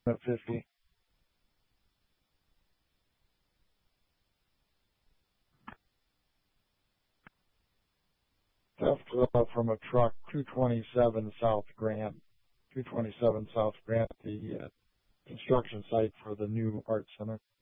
at 50. Theft from a truck, 227 South Grant. 227 South Grant, the construction site for the new art center.